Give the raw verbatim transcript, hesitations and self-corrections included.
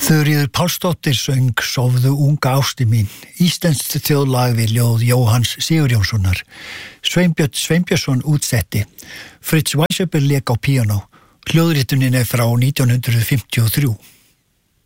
Þuríður Pálsdóttir söng Sofðu unga ásti mín, íslenskt þjóðlag við ljóð Jóhanns Sigurjónssonar. Sveinbjörn Sveinbjörnsson útsetti. Fritz Weisseber lék á píanó. Hljóðritunin er frá nítján hundruð fimmtíu og þrjú.